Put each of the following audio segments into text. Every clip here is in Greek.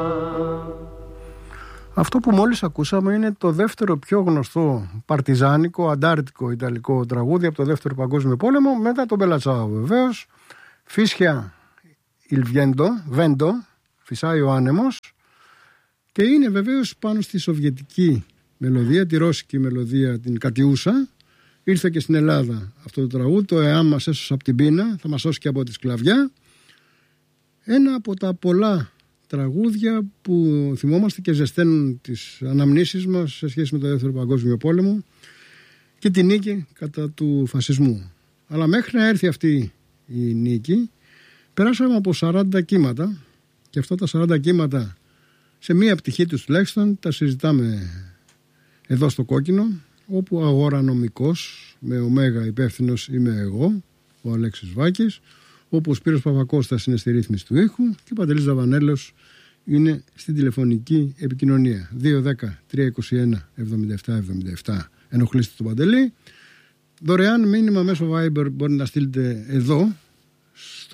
Αυτό που μόλις ακούσαμε είναι το δεύτερο πιο γνωστό παρτιζάνικο, αντάρτικο ιταλικό τραγούδι από το Δεύτερο Παγκόσμιο Πόλεμο, μετά τον Μπελατσάο βεβαίως. Φίσια il vento, φυσάει ο άνεμος, και είναι βεβαίως πάνω στη σοβιετική μελωδία, τη ρώσικη μελωδία, την Κατιούσα. Ήρθε και στην Ελλάδα αυτό το τραγούδι, το «Εάν μας έσωσε από την πείνα, θα μας σώσει και από τη σκλαβιά». Ένα από τα πολλά τραγούδια που θυμόμαστε και ζεσταίνουν τις αναμνήσεις μας σε σχέση με το Δεύτερο Παγκόσμιο Πόλεμο και τη νίκη κατά του φασισμού. Αλλά μέχρι να έρθει αυτή η νίκη περάσαμε από 40 κύματα, και αυτά τα 40 κύματα σε μία πτυχή τους τουλάχιστον τα συζητάμε εδώ στο Κόκκινο, όπου αγορανομικός με ωμέγα υπεύθυνος είμαι εγώ, ο Αλέξης Βάκης, όπου ο Σπύρος Παπακώστας είναι στη ρύθμιση του ήχου και ο Παντελής Ζαβανέλος είναι στην τηλεφωνική επικοινωνία. 210-321-7777. Ενοχλήστε τον Παντελή. Δωρεάν μήνυμα μέσω Viber μπορεί να στείλετε εδώ στο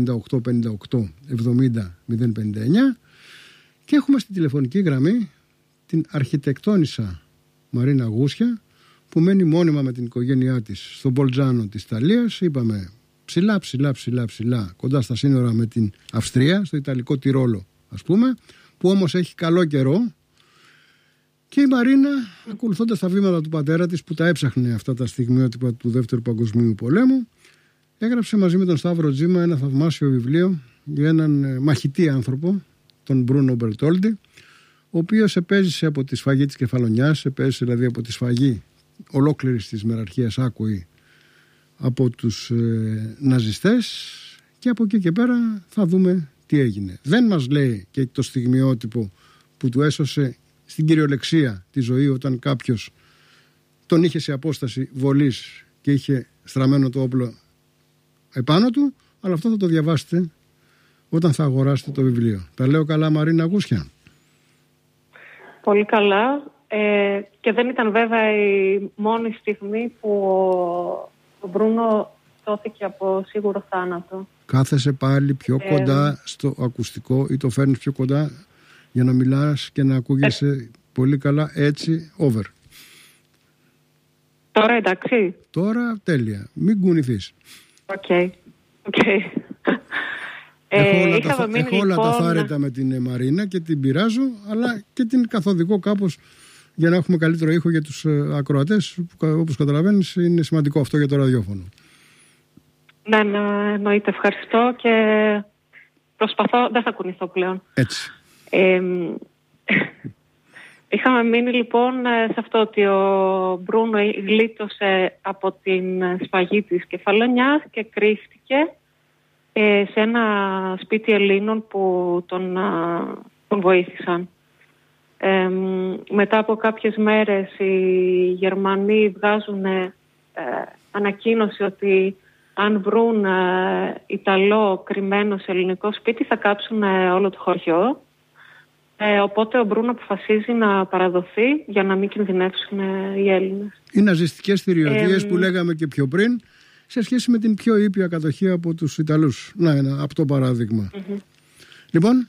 698-58-70-059, και έχουμε στην τηλεφωνική γραμμή την αρχιτεκτόνισσα Μαρίνα Γούσια, που μένει μόνιμα με την οικογένειά της στο Μπολτζάνο της Ιταλίας. Είπαμε ψηλά κοντά στα σύνορα με την Αυστρία, στο Ιταλικό Τυρόλο ας πούμε, που όμως έχει καλό καιρό. Και η Μαρίνα, ακολουθώντας τα βήματα του πατέρα της που τα έψαχνε αυτά τα στιγμιότυπα του Δεύτερου Παγκοσμίου Πολέμου, έγραψε μαζί με τον Σταύρο Τζίμα ένα θαυμάσιο βιβλίο για έναν μαχητή άνθρωπο, τον Μπρούνο Μπερτόλντι, ο οποίος επέζησε από τη σφαγή της Κεφαλονιάς, επέζησε δηλαδή από τη σφαγή ολόκληρης της μεραρχίας άκουη από τους ναζιστές, και από εκεί και πέρα θα δούμε τι έγινε. Δεν μας λέει και το στιγμιότυπο που του έσωσε στην κυριολεξία τη ζωή όταν κάποιος τον είχε σε απόσταση βολής και είχε στραμμένο το όπλο επάνω του, αλλά αυτό θα το διαβάσετε όταν θα αγοράσετε το βιβλίο. Τα λέω καλά, Μαρίνα Γούσια? Πολύ καλά. Και δεν ήταν βέβαια η μόνη στιγμή που ο Μπρούνο σώθηκε από σίγουρο θάνατο. Κάθεσαι πάλι πιο κοντά στο ακουστικό ή το φέρνεις πιο κοντά για να μιλάς και να ακούγεσαι πολύ καλά, έτσι, over. Τώρα εντάξει? Τώρα τέλεια, μην κουνηθείς. Οκ. Έχω όλα τα θάρετα με την Μαρίνα και την πειράζω, αλλά και την καθοδικό κάπως για να έχουμε καλύτερο ήχο για τους ακροατές, που όπως καταλαβαίνεις είναι σημαντικό αυτό για το ραδιόφωνο. Ναι, εννοείται. Ευχαριστώ και προσπαθώ, δεν θα κουνηθώ πλέον. Έτσι. Είχαμε μείνει λοιπόν σε αυτό ότι ο Μπρούνο γλίτωσε από την σφαγή της Κεφαλονιάς και κρύφτηκε σε ένα σπίτι Ελλήνων που τον βοήθησαν. Μετά από κάποιες μέρες οι Γερμανοί βγάζουν ανακοίνωση ότι αν βρουν Ιταλό κρυμμένο σε ελληνικό σπίτι θα κάψουν όλο το χωριό. Οπότε ο Μπρούνο αποφασίζει να παραδοθεί για να μην κινδυνεύσουν οι Έλληνες. Οι ναζιστικές θηριωδίες που λέγαμε και πιο πριν, σε σχέση με την πιο ήπια κατοχή από τους Ιταλούς. Να, ένα απτό παράδειγμα. Λοιπόν.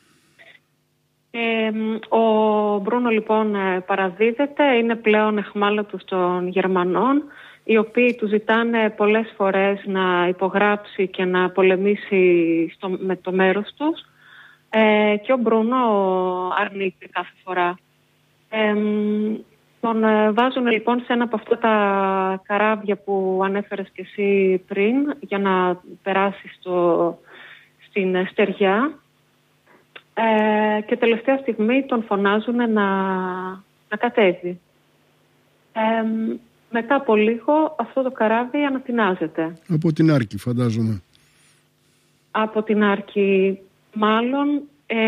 Ο Μπρούνο λοιπόν παραδίδεται, είναι πλέον εχμάλωτος των Γερμανών, οι οποίοι του ζητάνε πολλές φορές να υπογράψει και να πολεμήσει με το μέρος τους, και ο Μπρούνο αρνείται κάθε φορά. Τον βάζουν λοιπόν σε ένα από αυτά τα καράβια που ανέφερες και εσύ πριν, για να περάσει στην στεριά, και τελευταία στιγμή τον φωνάζουν να κατέβει. Μετά από λίγο αυτό το καράβι ανατινάζεται. Από την Άρκη φαντάζομαι. Από την Άρκη μάλλον,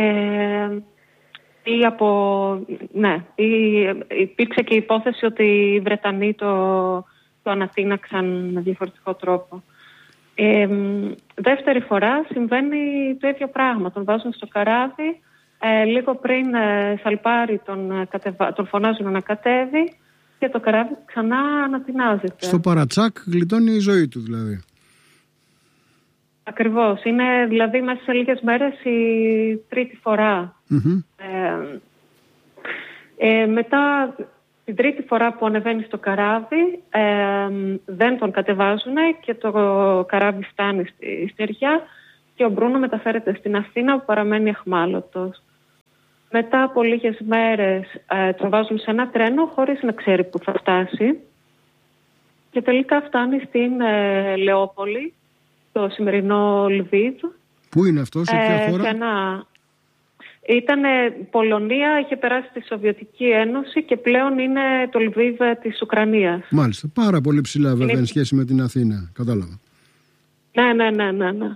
υπήρξε και η υπόθεση ότι οι Βρετανοί το ανατείναξαν με διαφορετικό τρόπο. Δεύτερη φορά συμβαίνει το ίδιο πράγμα. Τον βάζουν στο καράβι, λίγο πριν σαλπάρει τον φωνάζουν να κατέβει και το καράβι ξανά ανατινάζεται. Στο παρατσάκ γλιτώνει η ζωή του δηλαδή. Ακριβώς. Είναι δηλαδή μέσα σε λίγες μέρες η τρίτη φορά Μετά την τρίτη φορά που ανεβαίνει στο καράβι δεν τον κατεβάζουν και το καράβι φτάνει στη στεριά και ο Μπρούνο μεταφέρεται στην Αθήνα που παραμένει αιχμάλωτος. Μετά από λίγες μέρες τον βάζουν σε ένα τρένο χωρίς να ξέρει που θα φτάσει και τελικά φτάνει στην Λεόπολη, το σημερινό Λβίβ. Πού είναι αυτό, σε ποια χώρα? Ήτανε Πολωνία, είχε περάσει στη Σοβιετική Ένωση και πλέον είναι το Λβίβ της Ουκρανίας. Μάλιστα, πάρα πολύ ψηλά βέβαια εν σχέση με την Αθήνα, κατάλαβα. Ναι.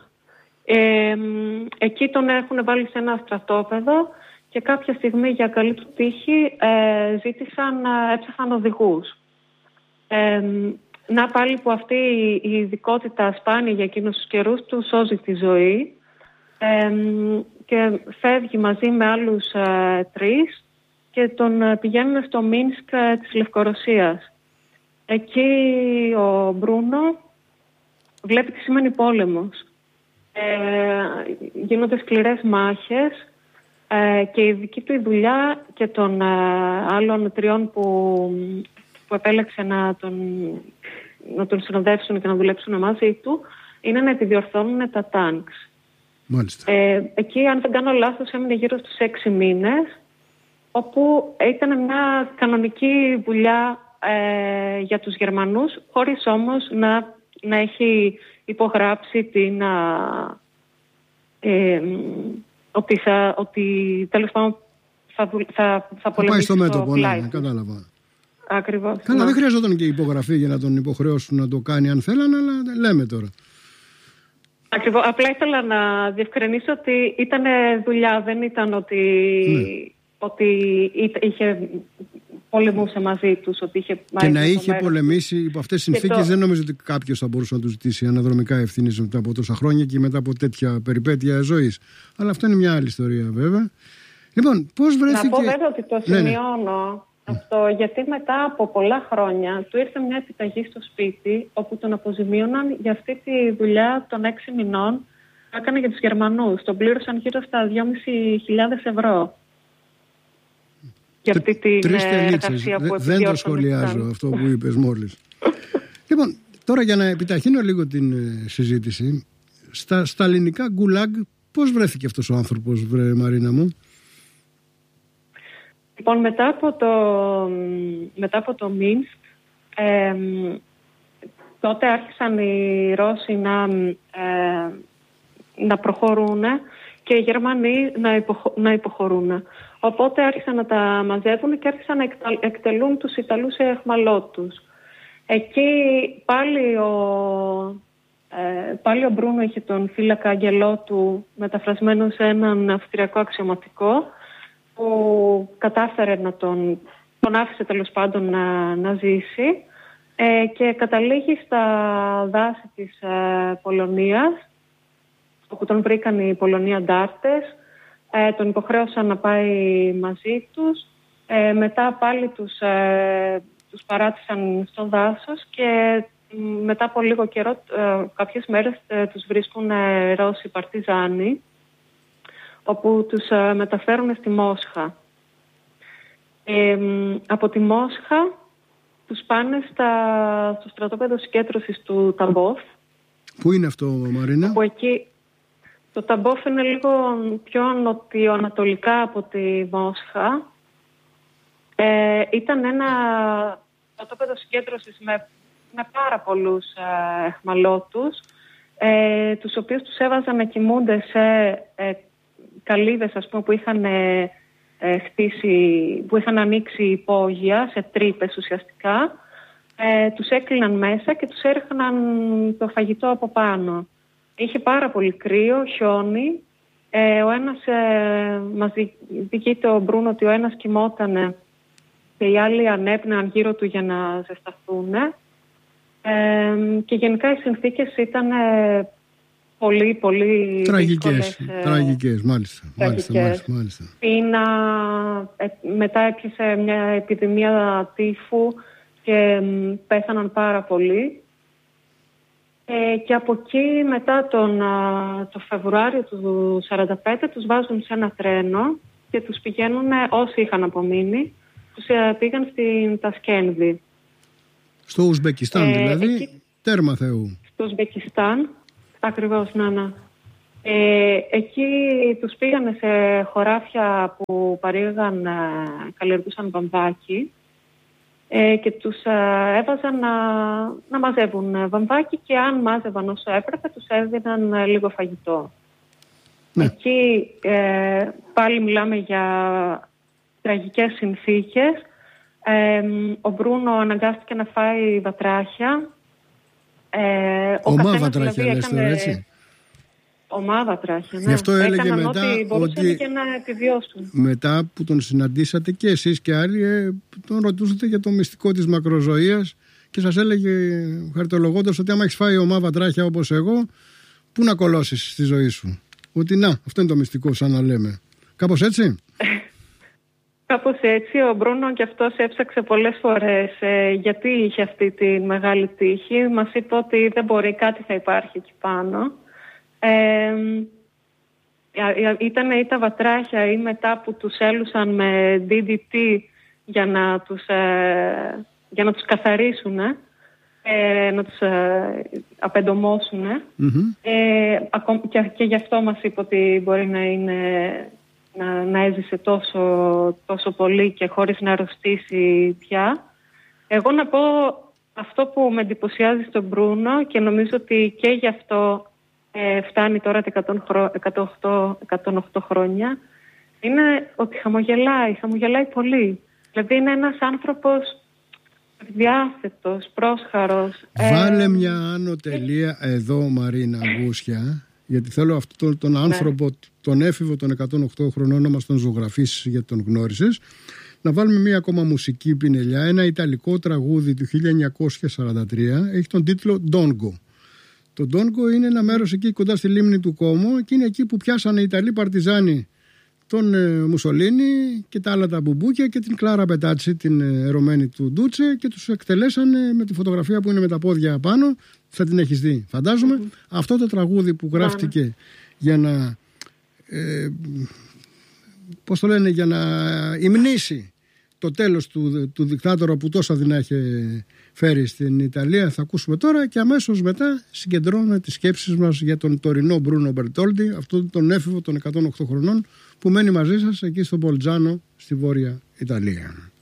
Εκεί τον έχουν βάλει σε ένα στρατόπεδο και κάποια στιγμή για καλή του τύχη έψαχναν οδηγούς. Να πάλι που αυτή η ειδικότητα σπάνια για εκείνους τους καιρούς του σώζει τη ζωή και φεύγει μαζί με άλλους 3 και τον πηγαίνουν στο Μίνσκ της Λευκορωσίας. Εκεί ο Μπρούνο βλέπει τι σημαίνει πόλεμος. Γίνονται σκληρές μάχες και η δική του η δουλειά και των άλλων 3 που επέλεξε να τον συνοδεύσουν και να δουλέψουν μαζί του είναι να επιδιορθώνουν τα τάνκς. Μάλιστα. Εκεί, αν δεν κάνω λάθος, έμεινε γύρω στους 6 μήνες, όπου ήταν μια κανονική δουλειά για τους Γερμανούς, χωρίς όμως να έχει υπογράψει ότι τέλος πάντων θα πολεμήσει. Πάει στο μέτωπο, ναι, κατάλαβα. Ακριβώς. Καλά, δεν χρειαζόταν και υπογραφή για να τον υποχρεώσουν να το κάνει αν θέλαν, αλλά λέμε τώρα. Ακριβώς. Απλά ήθελα να διευκρινίσω ότι ήταν δουλειά, δεν ήταν ότι είχε πολεμούσε μαζί τους. Ότι είχε και να είχε πολεμήσει υπό αυτές τις συνθήκες, δεν νομίζω ότι κάποιος θα μπορούσε να του ζητήσει αναδρομικά ευθύνες μετά από τόσα χρόνια και μετά από τέτοια περιπέτεια ζωής. Αλλά αυτό είναι μια άλλη ιστορία, βέβαια. Λοιπόν, πώς βρέθηκε... Να πω βέβαια ότι το σημειώνω αυτό, γιατί μετά από πολλά χρόνια του ήρθε μια επιταγή στο σπίτι όπου τον αποζημίωναν για αυτή τη δουλειά των 6 μηνών που έκανε για τους Γερμανούς. Τον πλήρωσαν γύρω στα 2.500 ευρώ. Για αυτή την εργασία που δεν το σχολιάζω αυτό που είπες μόλις. Λοιπόν, τώρα για να επιταχύνω λίγο την συζήτηση, στα ελληνικά γκουλάγ πώς βρέθηκε αυτός ο άνθρωπος, βρε Μαρίνα μου? Λοιπόν, μετά από το Μίνσκ, τότε άρχισαν οι Ρώσοι να προχωρούν και οι Γερμανοί να υποχωρούν. Οπότε άρχισαν να τα μαζεύουν και άρχισαν να εκτελούν τους Ιταλούς αιχμαλώτους. Εκεί πάλι ο Μπρούνο είχε τον φύλακα αγγελό του μεταφρασμένο σε έναν αυστριακό αξιωματικό, που κατάφερε να τον άφησε τέλος πάντων να ζήσει και καταλήγει στα δάση της Πολωνίας, όπου τον βρήκαν οι Πολωνοί αντάρτες, τον υποχρέωσαν να πάει μαζί τους, μετά πάλι τους παράτησαν στο δάσος και μετά από λίγο καιρό, κάποιες μέρες, τους βρίσκουν Ρώσοι παρτιζάνοι, όπου τους μεταφέρουν στη Μόσχα. Από τη Μόσχα τους πάνε στο στρατόπεδο συγκέντρωσης του Ταμπόφ. Πού είναι αυτό, Μαρίνα? Από εκεί, το Ταμπόφ είναι λίγο πιο νοτιοανατολικά από τη Μόσχα. Ήταν ένα στρατόπεδο συγκέντρωσης με πάρα πολλούς αιχμαλώτους, τους οποίους τους έβαζαν να κοιμούνται σε καλύβες, ας πούμε, που είχαν που είχαν ανοίξει υπόγεια σε τρύπες ουσιαστικά. Τους έκλειναν μέσα και τους έριχναν το φαγητό από πάνω. Είχε πάρα πολύ κρύο, χιόνι. Ο ένας, μας διηγείται ο Μπρούνο ότι ο ένας κοιμότανε και οι άλλοι ανέπνεαν γύρω του για να ζεσταθούν. Και γενικά οι συνθήκες ήταν πολύ, πολύ τραγικές, μάλιστα. Πείνα, μετά έπιασε μια επιδημία τύφου και πέθαναν πάρα πολλοί. Και από εκεί μετά το Φεβρουάριο του 1945 τους βάζουν σε ένα τρένο και τους πηγαίνουν όσοι είχαν απομείνει, τους πήγαν στην Τασκένδη. Στο Ουσμπεκιστάν δηλαδή, εκεί, τέρμα Θεού. Στο Ουσμπεκιστάν, ακριβώς, ναι. Εκεί τους πήγανε σε χωράφια που παρήγαν, καλλιεργούσαν βαμβάκι και τους έβαζαν να μαζεύουν βαμβάκι και αν μάζευαν όσο έπρεπε τους έδιναν λίγο φαγητό. Ναι. Εκεί πάλι μιλάμε για τραγικές συνθήκες. Ο Μπρούνο αναγκάστηκε να φάει βατράχια. Ομά βατράχια λες τώρα, έτσι. Ομά βατράχια, ναι. Γι' αυτό έλεγε έκαναν μετά ό,τι μπορούσαν και να επιβιώσουν. Μετά που τον συναντήσατε και εσείς και άλλοι, τον ρωτούσατε για το μυστικό της μακροζωίας και σας έλεγε χαρτολογώντας ότι άμα έχεις φάει ομά βατράχια όπως εγώ, πού να κολώσεις στη ζωή σου. Ότι να, αυτό είναι το μυστικό, σαν να λέμε. Κάπως έτσι. Κάπως έτσι. Ο Μπρούνο και αυτός έψαξε πολλές φορές γιατί είχε αυτή τη μεγάλη τύχη. Μας είπε ότι δεν μπορεί, κάτι θα υπάρχει εκεί πάνω. Ήταν ή τα βατράχια ή μετά που τους έλουσαν με DDT για να τους καθαρίσουν, να τους απεντομώσουν. Και γι' αυτό μας είπε ότι μπορεί να έζησε τόσο πολύ και χωρίς να αρρωστήσει πια. Εγώ να πω αυτό που με εντυπωσιάζει στον Μπρούνο και νομίζω ότι και γι' αυτό φτάνει τώρα τα 108 χρόνια, είναι ότι χαμογελάει πολύ. Δηλαδή είναι ένας άνθρωπος διάθετος, πρόσχαρος. Βάλε μια άνω τελεία εδώ, Μαρίνα Γούσια, γιατί θέλω αυτόν τον άνθρωπο, τον έφηβο των 108 χρονών, να μας τον ζωγραφίσεις γιατί τον γνώρισες. Να βάλουμε μια ακόμα μουσική πινελιά, ένα ιταλικό τραγούδι του 1943, έχει τον τίτλο Dongo. Το Ντόνγκο είναι ένα μέρος εκεί κοντά στη λίμνη του Κόμο και είναι εκεί που πιάσανε οι Ιταλοί παρτιζάνοι τον Μουσολίνι και τα άλλα τα μπουμπούκια και την Κλάρα Πετάτσι, την ερωμένη του Ντούτσε, και τους εκτελέσανε με τη φωτογραφία που είναι με τα πόδια πάνω. Θα την έχεις δει, φαντάζομαι. Αυτό το τραγούδι που γράφτηκε για να για να υμνήσει το τέλος του δικτάτορα που τόσα δεινά είχε φέρει στην Ιταλία, θα ακούσουμε τώρα και αμέσως μετά συγκεντρώνουμε τις σκέψεις μας για τον τωρινό Μπρούνο Μπερτόλντι, αυτόν τον έφηβο των 108 χρονών που μένει μαζί σας εκεί στο Μπολτζάνο στη Βόρεια Ιταλία.